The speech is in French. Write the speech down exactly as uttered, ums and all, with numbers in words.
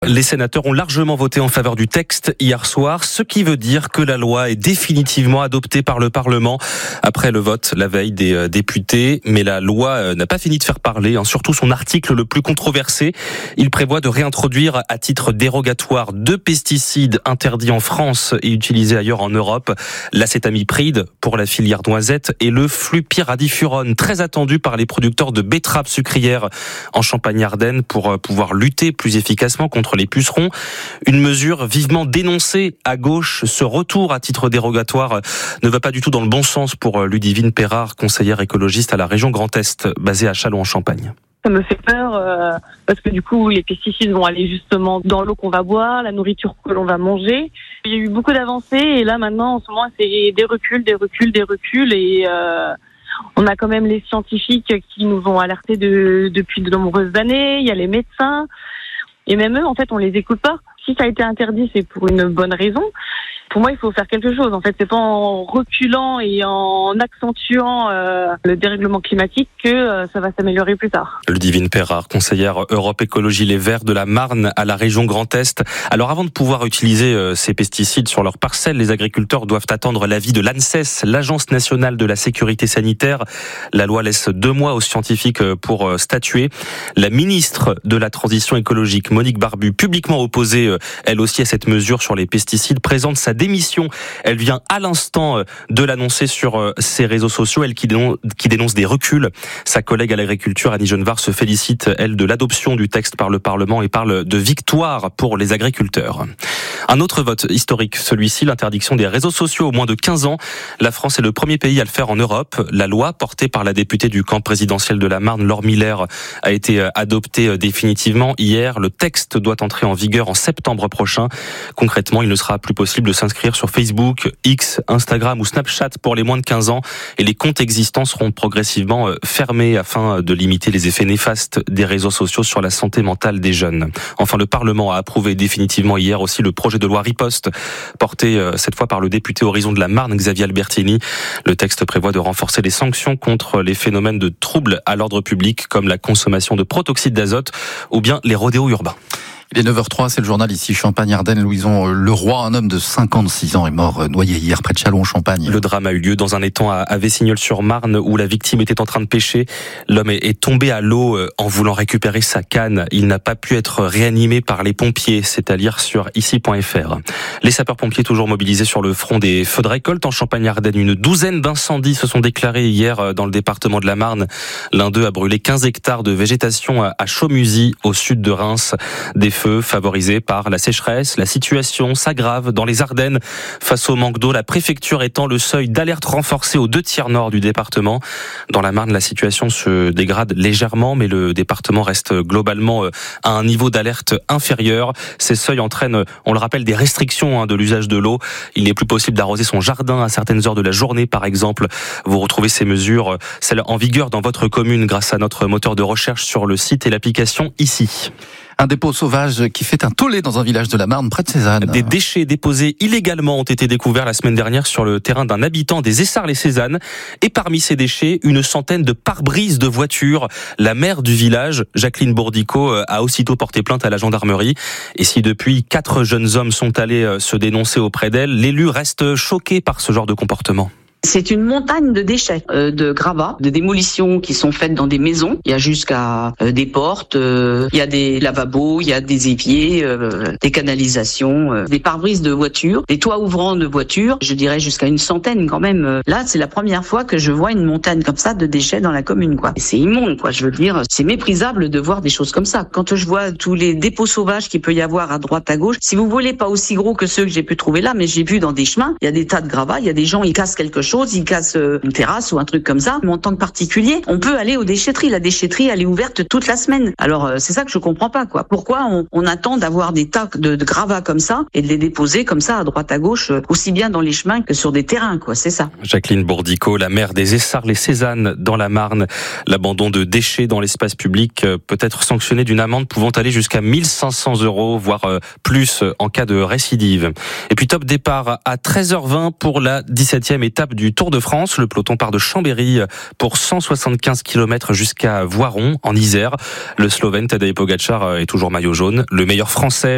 Les sénateurs ont largement voté en faveur du texte hier soir, ce qui veut dire que la loi est définitivement adoptée par le Parlement après le vote la veille des députés. Mais la loi n'a pas fini de faire parler, hein, surtout son article le plus controversé. Il prévoit de réintroduire à titre dérogatoire deux pesticides interdits en France et utilisés ailleurs en Europe, l'acétamipride pour la filière noisette et le flupyradifurone, très attendu par les producteurs de betteraves sucrières en Champagne-Ardenne pour pouvoir lutter plus efficacement contre les pucerons. Une mesure vivement dénoncée à gauche. Ce retour à titre dérogatoire ne va pas du tout dans le bon sens pour Ludivine Perrard, conseillère écologiste à la région Grand Est, basée à Châlons-en-Champagne. Ça me fait peur euh, parce que du coup les pesticides vont aller justement dans l'eau qu'on va boire, la nourriture que l'on va manger. Il y a eu beaucoup d'avancées et là maintenant en ce moment c'est des reculs, des reculs, des reculs et euh, on a quand même les scientifiques qui nous ont alertés de, depuis de nombreuses années. Il y a les médecins. Et même eux, en fait, on les écoute pas. Si ça a été interdit, c'est pour une bonne raison. Pour moi, il faut faire quelque chose. En fait, c'est pas en reculant et en accentuant euh, le dérèglement climatique que euh, ça va s'améliorer plus tard. Ludivine Perrard, conseillère Europe Écologie Les Verts de la Marne à la région Grand Est. Alors, avant de pouvoir utiliser euh, ces pesticides sur leurs parcelles, les agriculteurs doivent attendre l'avis de l'ANSES, l'Agence nationale de la sécurité sanitaire. La loi laisse deux mois aux scientifiques pour euh, statuer. La ministre de la Transition écologique, Monique Barbu, publiquement opposée, euh, elle aussi, à cette mesure sur les pesticides, présente sa démission. Elle vient à l'instant de l'annoncer sur ses réseaux sociaux, elle qui dénonce, qui dénonce des reculs. Sa collègue à l'agriculture, Annie Genevard, se félicite, elle, de l'adoption du texte par le Parlement et parle de victoire pour les agriculteurs. Un autre vote historique, celui-ci, l'interdiction des réseaux sociaux aux moins de quinze ans. La France est le premier pays à le faire en Europe. La loi, portée par la députée du camp présidentiel de la Marne, Laure Miller, a été adoptée définitivement hier. Le texte doit entrer en vigueur en septembre prochain. Concrètement, il ne sera plus possible de s'inscrire sur Facebook, X, Instagram ou Snapchat pour les moins de quinze ans et les comptes existants seront progressivement fermés afin de limiter les effets néfastes des réseaux sociaux sur la santé mentale des jeunes. Enfin, le Parlement a approuvé définitivement hier aussi le projet de loi Riposte, porté cette fois par le député Horizon de la Marne, Xavier Albertini. Le texte prévoit de renforcer les sanctions contre les phénomènes de troubles à l'ordre public comme la consommation de protoxyde d'azote ou bien les rodéos urbains. Il est neuf heures zéro trois, c'est le journal ici, Champagne-Ardenne. Louison Leroy, un homme de cinquante-six ans, est mort noyé hier près de Châlons-en-Champagne. Le drame a eu lieu dans un étang à Vessignolles-sur-Marne où la victime était en train de pêcher. L'homme est tombé à l'eau en voulant récupérer sa canne. Il n'a pas pu être réanimé par les pompiers, c'est à lire sur ici point f r. Les sapeurs-pompiers toujours mobilisés sur le front des feux de récolte en Champagne-Ardenne. Une douzaine d'incendies se sont déclarés hier dans le département de la Marne. L'un d'eux a brûlé quinze hectares de végétation à Chaumusy, au sud de Reims. Des feux favorisés par la sécheresse. La situation s'aggrave dans les Ardennes. Face au manque d'eau, la préfecture étend le seuil d'alerte renforcé aux deux tiers nord du département. Dans la Marne, la situation se dégrade légèrement, mais le département reste globalement à un niveau d'alerte inférieur. Ces seuils entraînent, on le rappelle, des restrictions de l'usage de l'eau. Il n'est plus possible d'arroser son jardin à certaines heures de la journée, par exemple. Vous retrouvez ces mesures, celles en vigueur dans votre commune, grâce à notre moteur de recherche sur le site et l'application ici. Un dépôt sauvage qui fait un tollé dans un village de la Marne, près de Cézanne. Des déchets déposés illégalement ont été découverts la semaine dernière sur le terrain d'un habitant des Essarts-les-Cézannes. Et parmi ces déchets, une centaine de pare-brises de voitures. La maire du village, Jacqueline Bourdico, a aussitôt porté plainte à la gendarmerie. Et si depuis, quatre jeunes hommes sont allés se dénoncer auprès d'elle, l'élu reste choqué par ce genre de comportement. C'est une montagne de déchets, euh, de gravats, de démolitions qui sont faites dans des maisons. Il y a jusqu'à euh, des portes, euh, il y a des lavabos, il y a des éviers, euh, des canalisations, euh, des pare-brises de voitures, des toits ouvrants de voitures, je dirais jusqu'à une centaine quand même. Là, c'est la première fois que je vois une montagne comme ça de déchets dans la commune, quoi. C'est immonde, quoi. Je veux dire, c'est méprisable de voir des choses comme ça. Quand je vois tous les dépôts sauvages qu'il peut y avoir à droite, à gauche, si vous voulez, pas aussi gros que ceux que j'ai pu trouver là, mais j'ai vu dans des chemins, il y a des tas de gravats, il y a des gens, ils cassent quelque chose. Ils cassent une terrasse ou un truc comme ça. Mais en tant que particulier, on peut aller aux déchetteries. La déchetterie, elle est ouverte toute la semaine. Alors, c'est ça que je comprends pas, quoi. Pourquoi on, on attend d'avoir des tas de, de gravats comme ça et de les déposer comme ça à droite à gauche, aussi bien dans les chemins que sur des terrains, quoi. C'est ça. Jacqueline Bourdico, la maire des Essarts-les-Cézannes dans la Marne. L'abandon de déchets dans l'espace public peut être sanctionné d'une amende pouvant aller jusqu'à mille cinq cents euros, voire plus en cas de récidive. Et puis top départ à treize heures vingt pour la dix-septième étape du Tour de France. Le peloton part de Chambéry pour cent soixante-quinze kilomètres jusqu'à Voiron, en Isère. Le Slovène Tadej Pogačar est toujours maillot jaune. Le meilleur français